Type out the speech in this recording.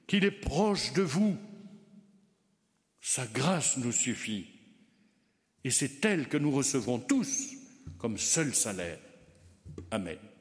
qu'il est proche de vous. Sa grâce nous suffit, et c'est elle que nous recevrons tous comme seul salaire. Amen.